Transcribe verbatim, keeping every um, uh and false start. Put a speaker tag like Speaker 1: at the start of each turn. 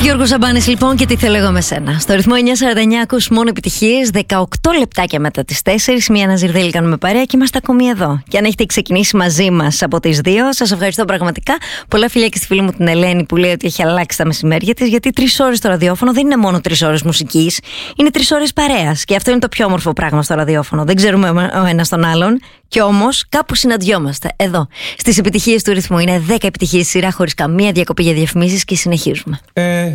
Speaker 1: Γιώργος Σαμπάνης λοιπόν, και τι θέλω εγώ με σένα. Στο ρυθμό εννιά σαράντα εννιά ακούς μόνο επιτυχίες, δεκαοκτώ λεπτάκια μετά τις τέσσερις. Μία Ναζιρδέλη κάνουμε παρέα και είμαστε ακόμη εδώ. Και αν έχετε ξεκινήσει μαζί μας από τις δύο, σας ευχαριστώ πραγματικά. Πολλά φιλιά και στη φίλη μου την Ελένη που λέει ότι έχει αλλάξει τα μεσημέρια της. Γιατί τρεις ώρες στο ραδιόφωνο δεν είναι μόνο τρεις ώρες μουσικής, είναι τρεις ώρες παρέας. Και αυτό είναι το πιο όμορφο πράγμα στο ραδιόφωνο. Δεν ξέρουμε ο ένας τον άλλον. Κι όμως κάπου συναντιόμαστε εδώ. Στις επιτυχίες του ρυθμού. Είναι δέκα επιτυχίες σειρά χωρίς καμία διακοπή για διαφημίσεις και συνεχίζουμε.
Speaker 2: Ε,